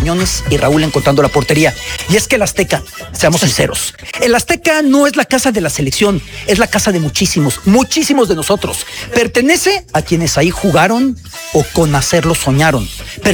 Quiñones y Raúl encontrando la portería. Y es que el Azteca, seamos sinceros, el Azteca no es la casa de la selección, es la casa de muchísimos de nosotros. Pertenece a quienes ahí jugaron o con hacerlo soñaron.